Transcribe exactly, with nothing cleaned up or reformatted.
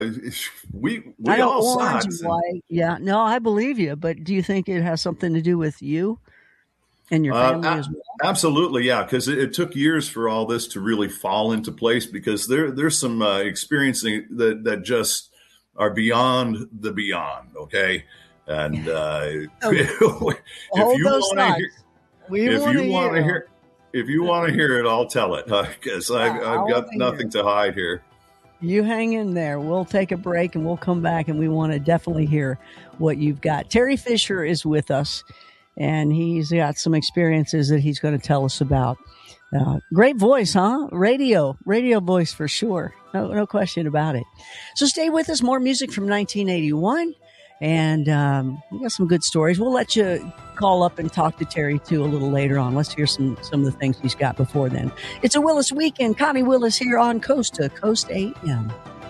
we I we know all saw orange it. and white. Yeah, no, I believe you. But do you think it has something to do with you and your Uh, family a- as well? absolutely, yeah, because it, it took years for all this to really fall into place. Because there there's some uh, experiencing that that just are beyond the beyond. Okay, and uh, Um, if hold you those want to thoughts. hear, We if want to you want hear to 'em. hear, if you want to hear it, I'll tell it because Yeah, I've I I've want got to hear nothing it. to hide here. You hang in there. We'll take a break and we'll come back and we want to definitely hear what you've got. Terry Fisher is with us and he's got some experiences that he's going to tell us about. Uh, great voice, huh? Radio, radio voice for sure. No, no question about it. So stay with us. More music from nineteen eighty-one. And um, we got some good stories. We'll let you call up and talk to Terry too a little later on. Let's hear some some of the things he's got before then. It's a Willis weekend. Connie Willis here on Coast to Coast A M.